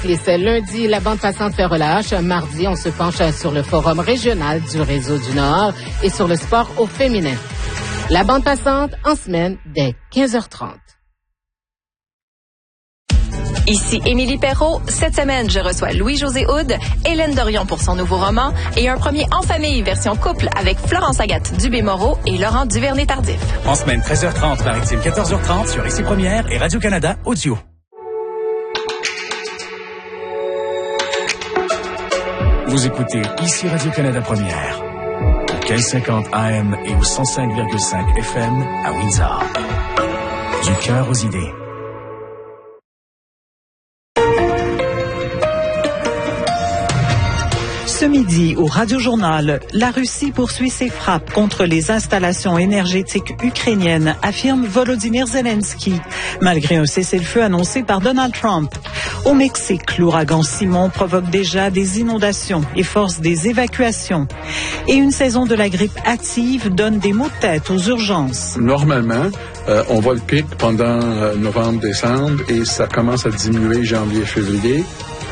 C'est lundi, la bande passante fait relâche. Mardi, on se penche sur le forum régional du Réseau du Nord et sur le sport au féminin. La bande passante en semaine dès 15h30. Ici Émilie Perrault. Cette semaine, je reçois Louis-José Houd, Hélène Dorion pour son nouveau roman et un premier en famille version couple avec Florence Agathe Dubé-Moreau et Laurent Duvernay-Tardif. En semaine 13h30, maritime 14h30 sur Ici Première et Radio-Canada Audio. Vous écoutez Ici Radio-Canada Première, au 1550 AM et au 105,5 FM à Windsor. Du cœur aux idées. Ce midi, au Radio-Journal, la Russie poursuit ses frappes contre les installations énergétiques ukrainiennes, affirme Volodymyr Zelensky, malgré un cessez-le-feu annoncé par Donald Trump. Au Mexique, l'ouragan Simon provoque déjà des inondations et force des évacuations. Et une saison de la grippe hâtive donne des maux de tête aux urgences. Normalement, on voit le pic pendant novembre-décembre et ça commence à diminuer janvier-février.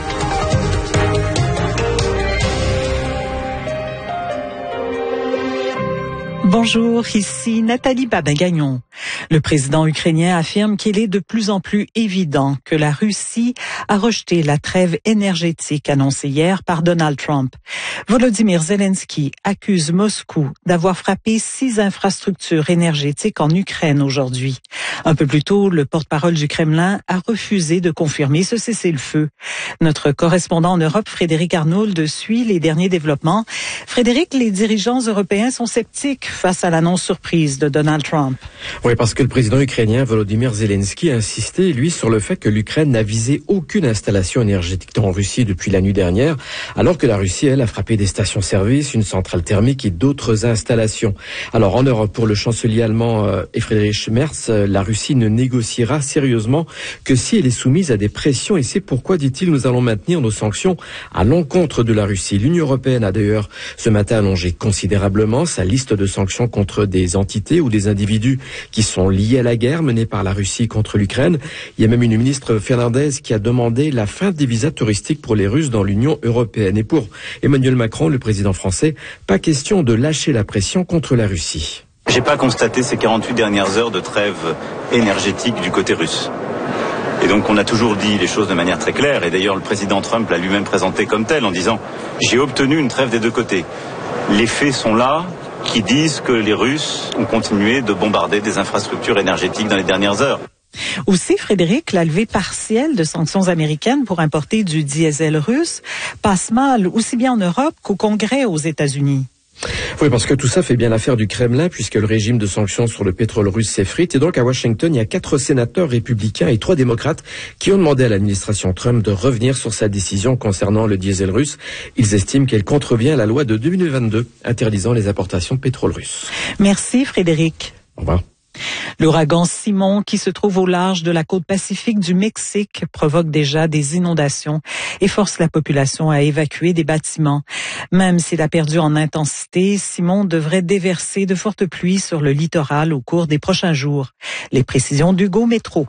Bonjour, ici Nathalie Babin-Gagnon. Le président ukrainien affirme qu'il est de plus en plus évident que la Russie a rejeté la trêve énergétique annoncée hier par Donald Trump. Volodymyr Zelensky accuse Moscou d'avoir frappé 6 infrastructures énergétiques en Ukraine aujourd'hui. Un peu plus tôt, le porte-parole du Kremlin a refusé de confirmer ce cessez-le-feu. Notre correspondant en Europe, Frédéric Arnould, suit les derniers développements. Frédéric, les dirigeants européens sont sceptiques face à l'annonce surprise de Donald Trump. Oui, parce que le président ukrainien Volodymyr Zelensky a insisté, lui, sur le fait que l'Ukraine n'a visé aucune installation énergétique en Russie depuis la nuit dernière, alors que la Russie, elle, a frappé des stations-service, une centrale thermique et d'autres installations. Alors, en Europe, pour le chancelier allemand Friedrich Merz, la Russie ne négociera sérieusement que si elle est soumise à des pressions, et c'est pourquoi, dit-il, nous allons maintenir nos sanctions à l'encontre de la Russie. L'Union européenne a d'ailleurs ce matin allongé considérablement sa liste de sanctions contre des entités ou des individus qui sont liés à la guerre menée par la Russie contre l'Ukraine. Il y a même une ministre finlandaise qui a demandé la fin des visas touristiques pour les Russes dans l'Union européenne. Et pour Emmanuel Macron, le président français, pas question de lâcher la pression contre la Russie. J'ai pas constaté ces 48 dernières heures de trêve énergétique du côté russe. Et donc on a toujours dit les choses de manière très claire, et d'ailleurs le président Trump l'a lui-même présenté comme tel en disant « J'ai obtenu une trêve des deux côtés ». Les faits sont là, qui disent que les Russes ont continué de bombarder des infrastructures énergétiques dans les dernières heures. Aussi, Frédéric, la levée partielle de sanctions américaines pour importer du diesel russe passe mal aussi bien en Europe qu'au Congrès aux États-Unis. Oui, parce que tout ça fait bien l'affaire du Kremlin, puisque le régime de sanctions sur le pétrole russe s'effrite. Et donc, à Washington, il y a 4 sénateurs républicains et 3 démocrates qui ont demandé à l'administration Trump de revenir sur sa décision concernant le diesel russe. Ils estiment qu'elle contrevient à la loi de 2022 interdisant les importations de pétrole russe. Merci, Frédéric. Au revoir. L'ouragan Simon, qui se trouve au large de la côte pacifique du Mexique, provoque déjà des inondations et force la population à évacuer des bâtiments. Même s'il a perdu en intensité, Simon devrait déverser de fortes pluies sur le littoral au cours des prochains jours. Les précisions d'Hugo Métro.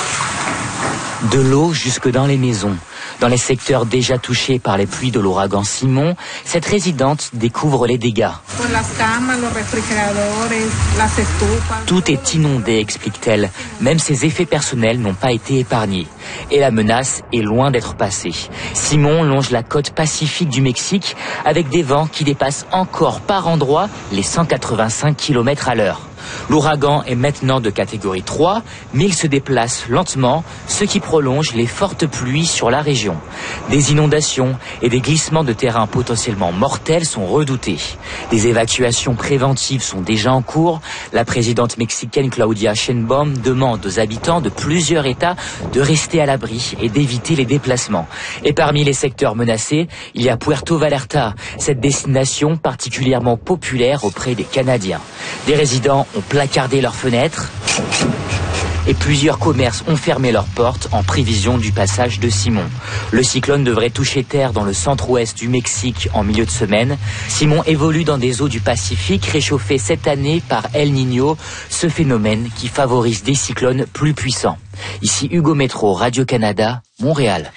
De l'eau jusque dans les maisons. Dans les secteurs déjà touchés par les pluies de l'ouragan Simon, cette résidente découvre les dégâts. Tout est inondé, explique-t-elle. Même ses effets personnels n'ont pas été épargnés. Et la menace est loin d'être passée. Simon longe la côte pacifique du Mexique avec des vents qui dépassent encore par endroits les 185 km à l'heure. L'ouragan est maintenant de catégorie 3, mais il se déplace lentement, ce qui prolonge les fortes pluies sur la région. Des inondations et des glissements de terrain potentiellement mortels sont redoutés. Des évacuations préventives sont déjà en cours. La présidente mexicaine Claudia Sheinbaum demande aux habitants de plusieurs États de rester à l'abri et d'éviter les déplacements. Et parmi les secteurs menacés, il y a Puerto Vallarta, cette destination particulièrement populaire auprès des Canadiens. Des résidents ont placardé leurs fenêtres et plusieurs commerces ont fermé leurs portes en prévision du passage de Simon. Le cyclone devrait toucher terre dans le centre-ouest du Mexique en milieu de semaine. Simon évolue dans des eaux du Pacifique réchauffées cette année par El Niño, ce phénomène qui favorise des cyclones plus puissants. Ici Hugo Métro, Radio-Canada, Montréal.